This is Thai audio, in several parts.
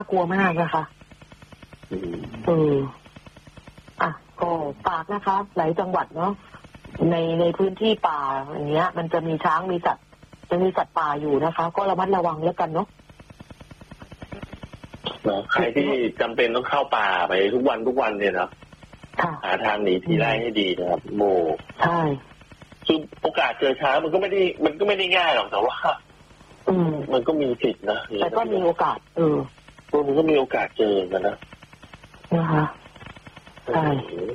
กลัวมากนะคะก็ฝากนะคะหลายจังหวัดเนาะในพื้นที่ป่าอย่างเงี้ยมันจะมีช้างมีสัตว์ป่าอยู่นะคะก็ระมัดระวังแล้วกันเนาะใครที่จำเป็นต้องเข้าป่าไปทุกวันเนี่ยนะหาทางหนีทีไล่ให้ดีนะครับโมใช่คือโอกาสเจอช้างมันก็ไม่ได้ง่ายหรอกแต่ว่ามันก็มีสิทธิ์นะแต่ก็มีโอกาสมันก็มีโอกาสเจอกันนะคะใช่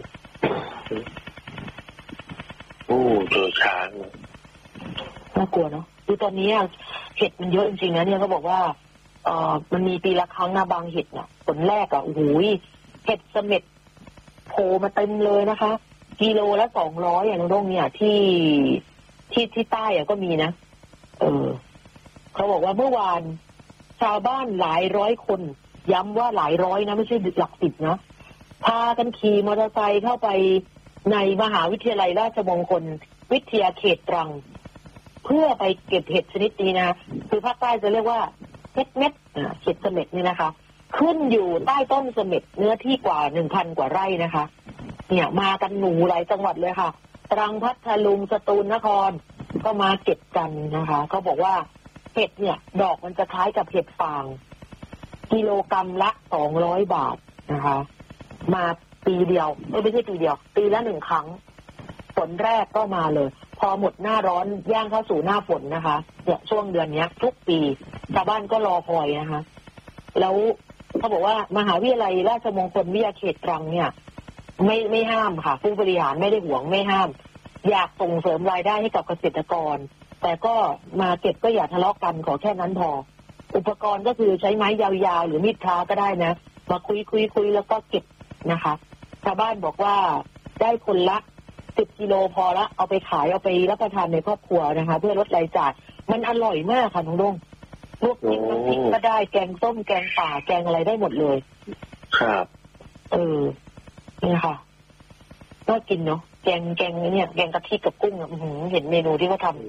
เจอช้างน่ากลัวเนาะคือตอนนี้เห็ดมันเยอะจริงๆนะเนี่ยเขาบอกว่ามันมีปีละครั้งนะบางเห็ดเนี่ยผลแรกโอ้โหเห็ดเสม็ดโผล่มาเต็มเลยนะคะกิโลละ200อย่างน้องเนี่ยที่ใต้ก็มีนะเขาบอกว่าเมื่อวานชาวบ้านหลายร้อยคนย้ำว่าหลายร้อยนะไม่ใช่หลักสิบนะพากันขี่มอเตอร์ไซค์เข้าไปในมหาวิทยาลัยราชมงคลวิทยาเขตตรังเพื่อไปเก็บเห็ดชนิดนี้นะคือภาคใต้จะเรียกว่าเห็ดเม็ดเห็ดเสม็ดนี่นะคะขึ้นอยู่ใต้ต้นเสม็ดเนื้อที่กว่า 1,000 กว่าไร่นะคะเนี่ยมากันหนูหลายจังหวัดเลยค่ะตรังพัทลุงสตูลนครก็มาเก็บกันนะคะเขาบอกว่าเห็ดเนี่ยดอกมันจะคล้ายกับเห็ดฟางกิโลกรัมละ200 บาทนะคะมาปีเดียวไม่ใช่ปีเดียวปีละ1 ครั้งฝนแรกก็มาเลยพอหมดหน้าร้อนย่างเข้าสู่หน้าฝนนะคะเนี่ยช่วงเดือนนี้ทุกปีชาวบ้านก็รอคอยนะคะแล้วเขาบอกว่ามหาวิทยาลัยราชมงคลวิทยาเขตตรังเนี่ยไม่ห้ามค่ะผู้บริหารไม่ได้หวงไม่ห้ามอยากส่งเสริมรายได้ให้กับเกษตรกรแต่ก็มาเก็บก็อย่าทะเลาะกันขอแค่นั้นพออุปกรณ์ก็คือใช้ไม้ยาวๆหรือมีดพระก็ได้นะมาคุยแล้วก็เก็บนะคะชาวบ้านบอกว่าได้คนละ10 กิโลพอละเอาไปขายเอาไปรับประทานในครอบครัวนะคะเพื่อลดรายจ่ายมันอร่อยมากค่ะน้องดงลวกจิ้มน้ำพริกก็ได้แกงส้มแกงป่าแกงอะไรได้หมดเลยครับนี่ค่ะก็กินเนาะแกงเนี่ยแกงกะทิกับกุ้งเห็นเมนูที่เขาทำ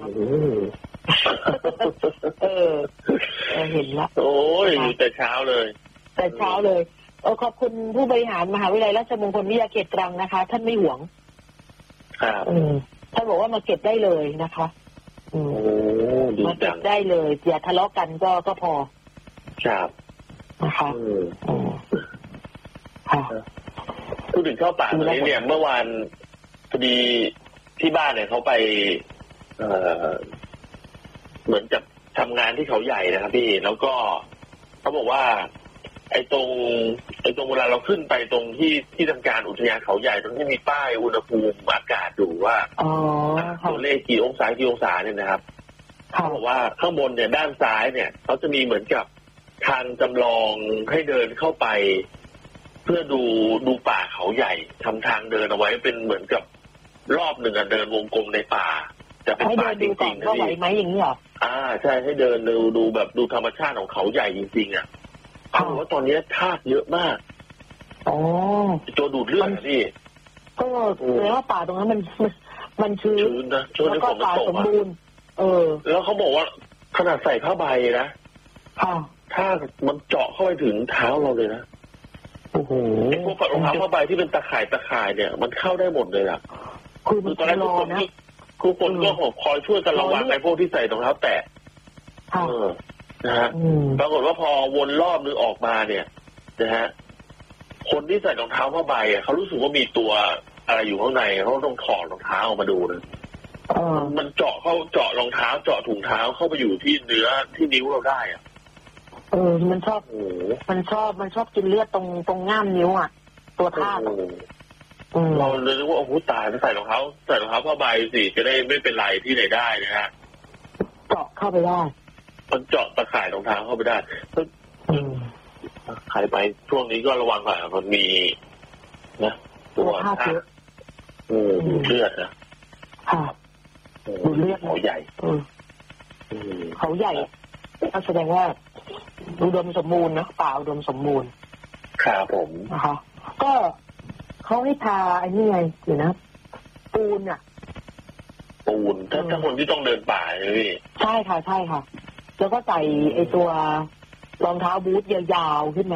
เห็นละโอ้ยแต่เช้าเลยขอบคุณผู้บริหารมหาวิทยาลัยราชมงคลวิทยาเขตตรังนะคะท่านไม่หวงครับท่านบอกว่ามาเก็บได้เลยนะคะมาเก็บได้เลยอย่าทะเลาะกันก็พอครับนะคะพูดถึงเข้าป่าตรงนี้เนี่ยเมื่อวานพอดีที่บ้านเนี่ยเขาไปเหมือนกับทำงานที่เขาใหญ่นะครับพี่แล้วก็เขาบอกว่าไอ้ตรงเวลาเราขึ้นไปตรงที่ทำการอุทยานเขาใหญ่ตรงที่มีป้ายอุณหภูมิอากาศดูว่าตัวเลขกี่องศาเนี่ยนะครับเขาบอกว่าข้างบนเนี่ยด้านซ้ายเนี่ยเขาจะมีเหมือนกับทางจำลองให้เดินเข้าไปเพื่อดูป่าเขาใหญ่ทำทางเดินเอาไว้เป็นเหมือนกับรอบหนึ่งเดินวงกลมในป่าจะเป็นป่าจริงๆก็ไหวไหมอย่างนี้หรอใช่ให้เดินดูแบบดูธรรมชาติของเขาใหญ่จริงๆเขาบอกว่าตอนนี้ธาตุเยอะมากตัวดูดเลือดพี่ก็แปลว่าป่าตรงนั้นมันชื้นนะช่วงนี้ฝนมันตกแล้วเขาบอกว่าขนาดใส่ผ้าใบนะถ้ามันเจาะเข้าไปถึงเท้าเราเลยนะโอ้โหไอ้พวกรองเท้าผ้าใบที่เป็นตะข่ายเนี่ยมันเข้าได้หมดเลยคือตอนแรกทุกคนก็คอยช่วยกันระวังไอ้พวกที่ใส่รองเท้าแตะนะฮะปรากฏว่าพอวนรอบนึงออกมาเนี่ยนะฮะคนที่ใส่รองเท้าผ้าใบเขารู้สึกว่ามีตัวอะไรอยู่ข้างในเขาต้องถอดรองเท้าออกมาดูนะมันเจาะรองเท้าเจาะถุงเท้าเข้าไปอยู่ที่เนื้อที่นิ้วเราได้มันชอบกินเลือดตรงง่ามนิ้วตัวท่าเราเลยนึกว่าโอ้โหตายใส่รองเท้าผ้าใบสิจะได้ไม่เป็นไรที่ไหนได้นะฮะเจาะเข้าไปได้มันเจาะตะข่ายรองเท้าเข้าไปได้ใครไปช่วงนี้ก็ระวังหน่อยมันมีนะตัวท่าดูเลือดนะดูเลือดเขาใหญ่เขาใหญ่ก็แสดงว่าอุดมสมบูรณ์นะป่าอุดมสมบูรณ์ครับผมนะคะก็เขาให้ทาไอ้นี่ไงเดี๋ยวนะปูนถ้าคนที่ต้องเดินป่าใช่ไหมพี่ใช่ค่ะแล้วก็ใส่ไอ้ตัวรองเท้าบูทยาวๆขึ้นมา